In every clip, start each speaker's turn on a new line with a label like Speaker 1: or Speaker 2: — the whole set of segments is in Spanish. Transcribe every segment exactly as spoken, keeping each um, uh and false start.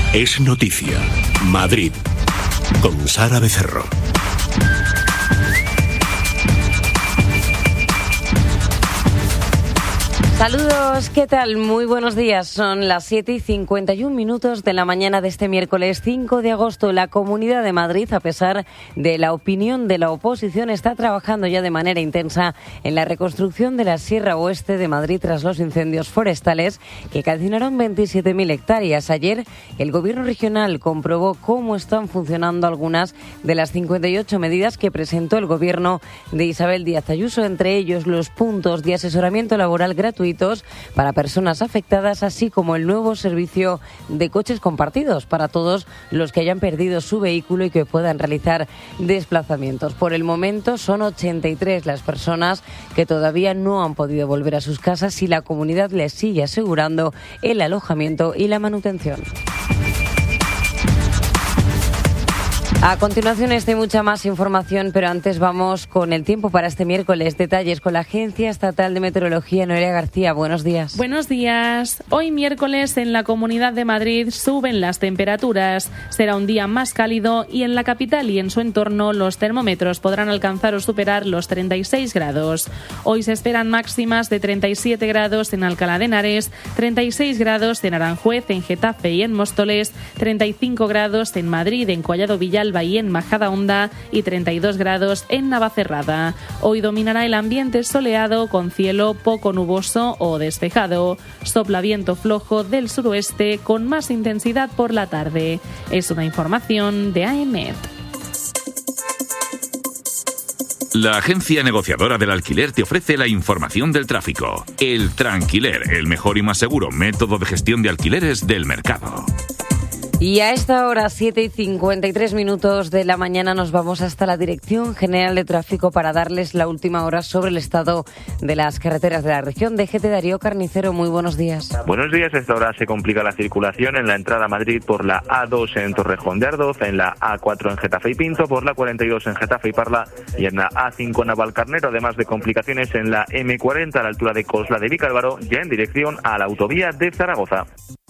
Speaker 1: Es noticia. Madrid. Con Sara Becerro.
Speaker 2: Saludos, ¿qué tal? Muy buenos días. Son las siete y cincuenta y un minutos de la mañana de este miércoles cinco de agosto. La Comunidad de Madrid, a pesar de la opinión de la oposición, está trabajando ya de manera intensa en la reconstrucción de la Sierra Oeste de Madrid tras los incendios forestales que calcinaron veintisiete mil hectáreas. Ayer, el Gobierno regional comprobó cómo están funcionando algunas de las cincuenta y ocho medidas que presentó el Gobierno de Isabel Díaz Ayuso, entre ellos los puntos de asesoramiento laboral gratuito para personas afectadas, así como el nuevo servicio de coches compartidos para todos los que hayan perdido su vehículo y que puedan realizar desplazamientos. Por el momento son ochenta y tres las personas que todavía no han podido volver a sus casas y la comunidad les sigue asegurando el alojamiento y la manutención. A continuación, esta y mucha más información, pero antes vamos con el tiempo para este miércoles. Detalles con la Agencia Estatal de Meteorología. Noelia García, buenos días.
Speaker 3: Buenos días. Hoy miércoles en la Comunidad de Madrid suben las temperaturas. Será un día más cálido y en la capital y en su entorno los termómetros podrán alcanzar o superar los treinta y seis grados. Hoy se esperan máximas de treinta y siete grados en Alcalá de Henares, treinta y seis grados en Aranjuez, en Getafe y en Móstoles, treinta y cinco grados en Madrid, en Collado Villalba y en Majadahonda y treinta y dos grados en Navacerrada. Hoy dominará el ambiente soleado con cielo poco nuboso o despejado. Sopla viento flojo del suroeste con más intensidad por la tarde. Es una información de AEMET.
Speaker 4: La agencia negociadora del alquiler te ofrece la información del tráfico. El Tranquiler, el mejor y más seguro método de gestión de alquileres del mercado.
Speaker 2: Y a esta hora, siete y cincuenta y tres minutos de la mañana, nos vamos hasta la Dirección General de Tráfico para darles la última hora sobre el estado de las carreteras de la región. D G T Darío Carnicero, muy buenos días.
Speaker 5: Buenos días. A esta hora se complica la circulación en la entrada a Madrid por la A dos en Torrejón de Ardoz, en la A cuatro en Getafe y Pinto, por la cuarenta y dos en Getafe y Parla y en la A cinco en Navalcarnero, además de complicaciones en la M cuarenta a la altura de Cosla de Vicálvaro, ya en dirección a la autovía de Zaragoza.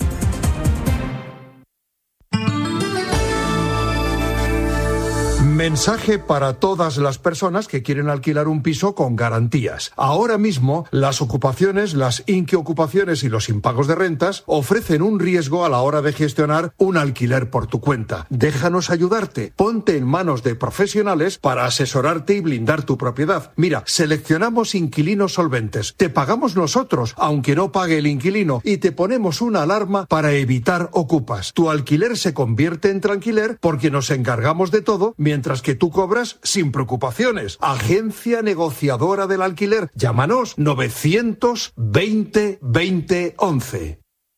Speaker 6: Mensaje para todas las personas que quieren alquilar un piso con garantías. Ahora mismo, las ocupaciones, las inquiocupaciones y los impagos de rentas ofrecen un riesgo a la hora de gestionar un alquiler por tu cuenta. Déjanos ayudarte. Ponte en manos de profesionales para asesorarte y blindar tu propiedad. Mira, seleccionamos inquilinos solventes. Te pagamos nosotros, aunque no pague el inquilino, y te ponemos una alarma para evitar ocupas. Tu alquiler se convierte en tranquiler porque nos encargamos de todo mientras que tú cobras sin preocupaciones. Agencia negociadora del alquiler. Llámanos novecientos veinte veinte once.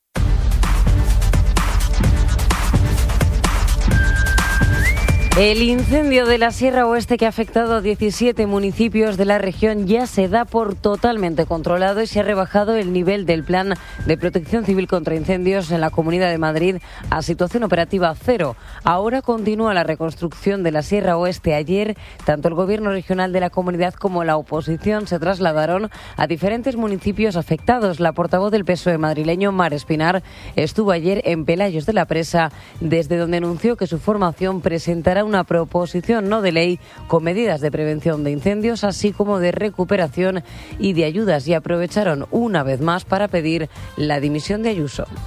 Speaker 2: El incendio de la Sierra Oeste que ha afectado a diecisiete municipios de la región ya se da por totalmente controlado y se ha rebajado el nivel del Plan de Protección Civil contra Incendios en la Comunidad de Madrid a situación operativa cero. Ahora continúa la reconstrucción de la Sierra Oeste. Ayer, tanto el Gobierno regional de la comunidad como la oposición se trasladaron a diferentes municipios afectados. La portavoz del P S O E madrileño, Mar Espinar, estuvo ayer en Pelayos de la Presa, desde donde anunció que su formación presentará una proposición no de ley con medidas de prevención de incendios, así como de recuperación y de ayudas, y aprovecharon una vez más para pedir la dimisión de Ayuso.